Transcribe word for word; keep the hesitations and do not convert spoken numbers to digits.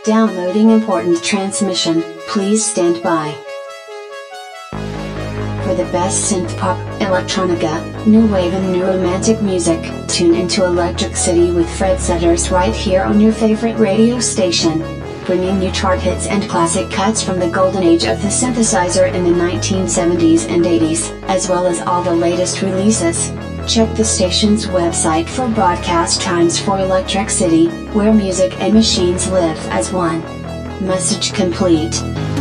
Downloading important transmission, please stand by. For the best synth pop, electronica, new wave and new romantic music, tune into Electric City with Fred Setters right here on your favorite radio station. Bringing you chart hits and classic cuts from the golden age of the synthesizer in the nineteen seventies and eighties, as well as all the latest releases. Check the station's website for broadcast times for Electric City, where music and machines live as one. Message complete.